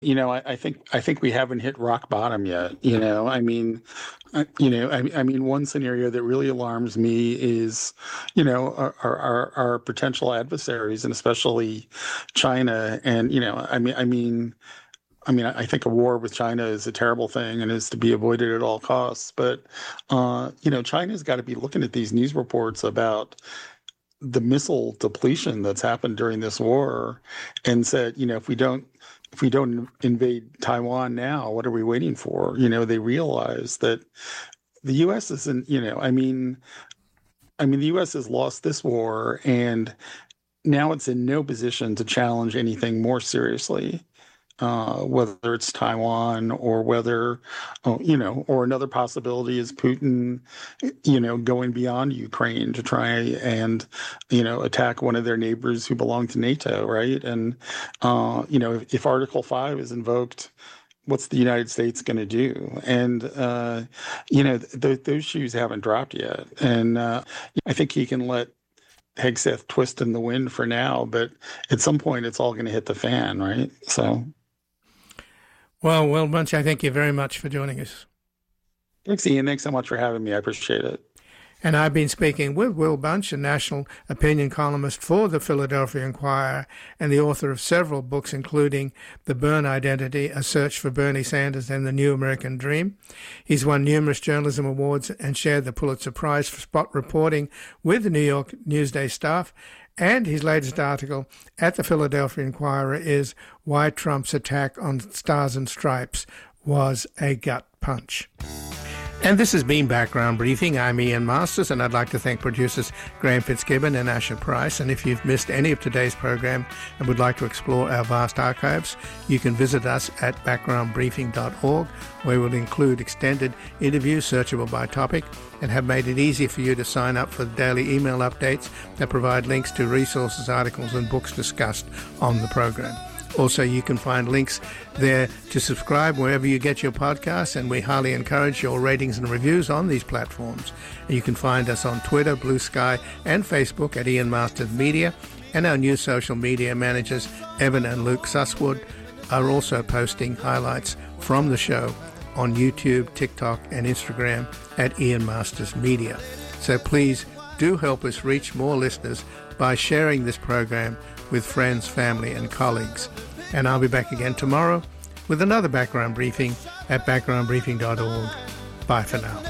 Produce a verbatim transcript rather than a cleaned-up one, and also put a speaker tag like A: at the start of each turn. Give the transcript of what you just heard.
A: You know, I, I think I think we haven't hit rock bottom yet. You know, I mean, uh, you know, I, I mean, one scenario that really alarms me is, you know, our, our our potential adversaries, and especially China. And you know, I mean, I mean, I mean, I think a war with China is a terrible thing and is to be avoided at all costs. But uh, you know, China's got to be looking at these news reports about the missile depletion that's happened during this war and said, you know, if we don't if we don't invade Taiwan now, what are we waiting for? You know, they realize that the U S isn't, you know, I mean, I mean, the U S has lost this war and now it's in no position to challenge anything more seriously, uh, whether it's Taiwan or whether, oh, you know, or another possibility is Putin, you know, going beyond Ukraine to try and, you know, attack one of their neighbors who belong to NATO, right? And, uh, you know, if, if Article five is invoked, what's the United States going to do? And, uh, you know, th- those shoes haven't dropped yet. And uh, I think he can let Hegseth twist in the wind for now, but at some point it's all going to hit the fan, right? So.
B: Well, Will Bunch, I thank you very much for joining us.
A: Thanks, Ian. Thanks so much for having me. I appreciate it.
B: And I've been speaking with Will Bunch, a national opinion columnist for the Philadelphia Inquirer and the author of several books, including The Byrne Identity, A Search for Bernie Sanders and the New American Dream. He's won numerous journalism awards and shared the Pulitzer Prize for spot reporting with the New York Newsday staff. And his latest article at the Philadelphia Inquirer is Why Trump's Attack on Stars and Stripes Was a Gut Punch. And this has been Background Briefing. I'm Ian Masters, and I'd like to thank producers Graham Fitzgibbon and Asher Price. And if you've missed any of today's program and would like to explore our vast archives, you can visit us at background briefing dot org, where we'll include extended interviews searchable by topic and have made it easy for you to sign up for the daily email updates that provide links to resources, articles, and books discussed on the program. Also, you can find links there to subscribe wherever you get your podcasts, and we highly encourage your ratings and reviews on these platforms. And you can find us on Twitter, Blue Sky, and Facebook at Ian Masters Media, and our new social media managers, Evan and Luke Susswood, are also posting highlights from the show on YouTube, TikTok, and Instagram at Ian Masters Media. So please do help us reach more listeners by sharing this program with friends, family, and colleagues. And I'll be back again tomorrow with another background briefing at background briefing dot org. Bye for now.